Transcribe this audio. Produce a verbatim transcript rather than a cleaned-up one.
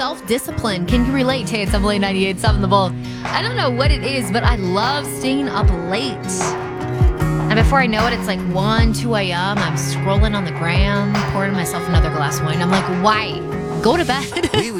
self-discipline. Can you relate? Tay at seven ninety-eight point seven The Bull. I don't know what it is, but I love staying up late. And before I know it, it's like one, two a.m. I'm scrolling on the gram, pouring myself another glass of wine. I'm like, why? Go to bed.